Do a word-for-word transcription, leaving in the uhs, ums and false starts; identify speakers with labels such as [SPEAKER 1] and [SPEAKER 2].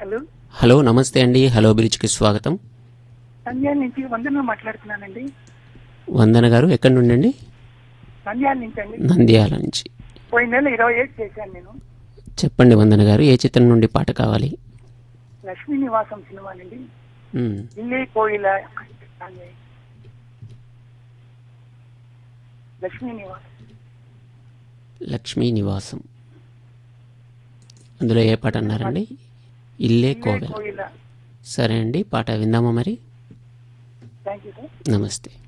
[SPEAKER 1] Hello
[SPEAKER 2] hello నమస్తే అండి. Hello బ్రిడ్జ్కి స్వాగతం.
[SPEAKER 1] నంద్యాల నుంచి వందన మాట్లాడుతున్నానండి.
[SPEAKER 2] వందన గారు ఎక్కడి నుండి అండి?
[SPEAKER 1] నంద్యాల నుంచి అండి.
[SPEAKER 2] నంద్యాల నుంచి.
[SPEAKER 1] పోయిన నెల ఇరవై ఏడు చేశాను నేను.
[SPEAKER 2] చెప్పండి వందన గారు, ఏ చిత్రం నుండి పాట కావాలి?
[SPEAKER 1] లక్ష్మీ నివాసం సినిమా నుండి
[SPEAKER 2] మ్మ్.
[SPEAKER 1] ఇల్లే కోయిల లక్ష్మీ నివాసం.
[SPEAKER 2] లక్ష్మీ నివాసం అందులో ఏ పాట అన్నారండి? ఇల్లే
[SPEAKER 1] ఇల్లే
[SPEAKER 2] కోవెల.
[SPEAKER 1] కోయిల.
[SPEAKER 2] సరే అండి, పాట విందామా మరి?
[SPEAKER 1] Thank you sir.
[SPEAKER 2] నమస్తే.